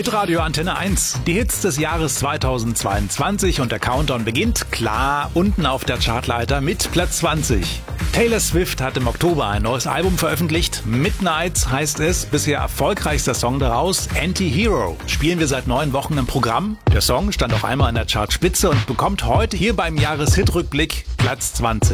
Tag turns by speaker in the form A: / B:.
A: Hitradio Antenne 1. Die Hits des Jahres 2022 und der Countdown beginnt klar unten auf der Chartleiter mit Platz 20. Taylor Swift hat im Oktober ein neues Album veröffentlicht. Midnights heißt es, bisher erfolgreichster Song daraus, Anti-Hero. Spielen wir seit 9 Wochen im Programm. Der Song stand auch einmal in der Chartspitze und bekommt heute hier beim Jahreshitrückblick Platz 20.